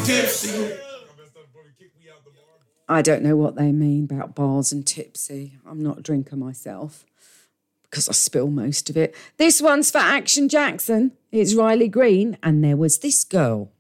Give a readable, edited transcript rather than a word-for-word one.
tipsy. I don't know what they mean about bars and tipsy. I'm not a drinker myself because I spill most of it. This one's for Action Jackson. It's Riley Green, and there was this girl.